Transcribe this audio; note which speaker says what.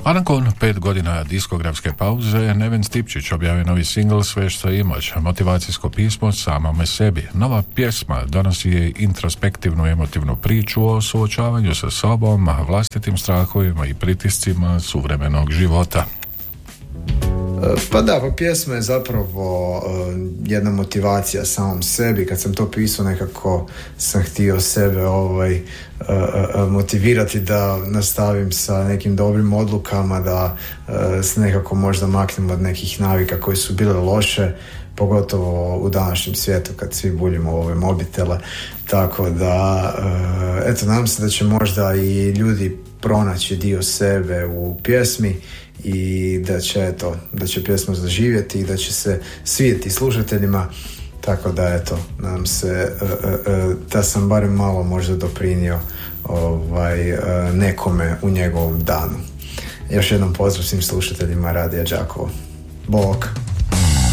Speaker 1: A nakon 5 godina diskografske pauze, Neven Stipčić objavio novi singl Sve što imaš, motivacijsko pismo samome sebi. Nova pjesma donosi je introspektivnu emotivnu priču o suočavanju sa sobom, vlastitim strahovima i pritiscima suvremenog života.
Speaker 2: Pa da, pa pjesma je zapravo jedna motivacija samom sebi. Kad sam to pisao, nekako sam htio sebe motivirati da nastavim sa nekim dobrim odlukama, da se nekako možda maknem od nekih navika koje su bile loše, pogotovo u današnjem svijetu kad svi buljimo ove mobitele. Tako da, eto, nadam se da će možda i ljudi pronaći dio sebe u pjesmi i da će pjesma zaživjeti i da će se svidjeti slušateljima. Tako da, eto, nadam se da sam barem malo možda doprinio nekome u njegovom danu. Još jednom pozdrav svim slušateljima Radija Đakovo. Bok!